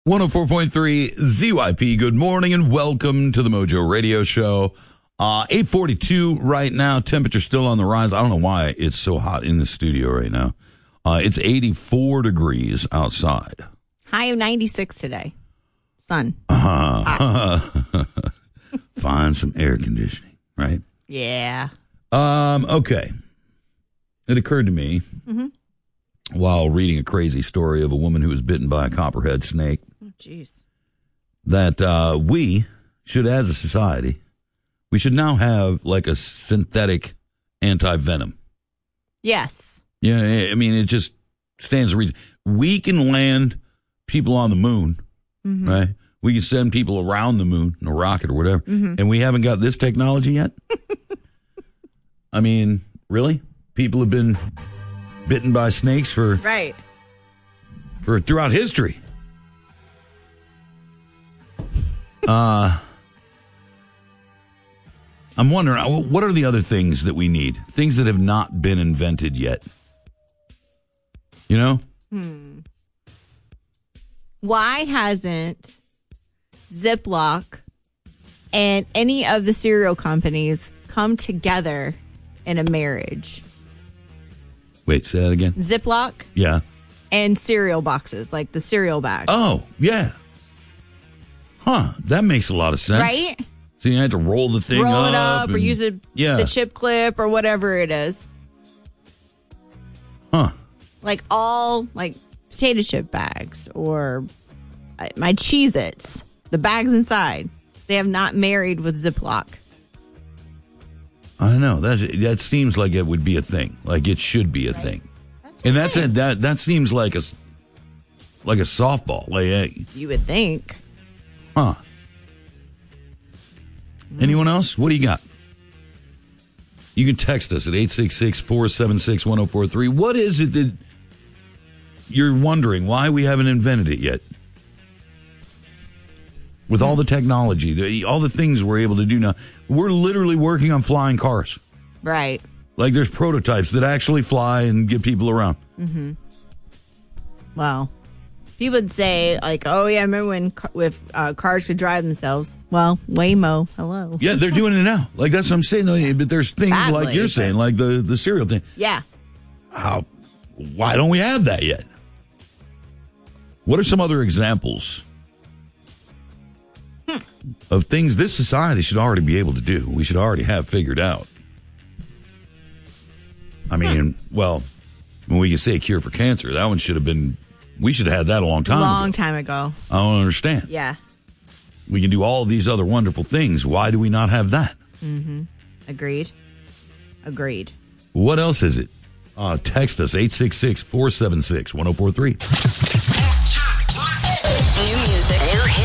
104.3 ZYP. Good morning and welcome to the Mojo Radio Show. 8:42 right now. Temperature still on the rise. I don't know why it's so hot in the studio right now. It's 84 degrees outside. High of 96 today. Fun. Find some air conditioning, right? Yeah. Okay. It occurred to me while reading a crazy story of a woman who was bitten by a copperhead snake. Oh, jeez. That we should, as a society, we should now have like a synthetic anti-venom. Yes. Yeah, I mean, it just stands to reason. We can land people on the moon, right? We can send people around the moon in a rocket or whatever, and we haven't got this technology yet? I mean, really? People have been bitten by snakes for throughout history. I'm wondering, what are the other things that we need? Things that have not been invented yet. You know? Why hasn't Ziploc and any of the cereal companies come together in a marriage? Wait, say that again? Ziploc Yeah. and cereal boxes, like the cereal bags. Oh, yeah. Huh, that makes a lot of sense. Right? So you had to roll the thing Roll it up or use the chip clip or whatever it is. Huh. Like all like potato chip bags or my Cheez-Its, the bags inside. They have not married with Ziploc. I don't know. That seems like it would be a thing. Like it should be a thing. And that's it. That seems like a softball. Like you would think. Huh. Anyone else? What do you got? You can text us at 866-476-1043. What is it that you're wondering why we haven't invented it yet? With all the technology, all the things we're able to do now, we're literally working on flying cars. Right. Like there's prototypes that actually fly and get people around. Well, people would say like, "Oh yeah, I remember when cars could drive themselves." Well, Waymo, hello. Yeah, they're doing it now. Like that's what I'm saying. But there's things Badly, like you're saying, like the cereal thing. Yeah. Why don't we have that yet? What are some other examples of things this society should already be able to do? We should already have figured out. I mean, well, when we can say a cure for cancer, that one should have been, we should have had that a long time ago. I don't understand. Yeah. We can do all these other wonderful things. Why do we not have that? Agreed. What else is it? Text us 866-476-1043. New music.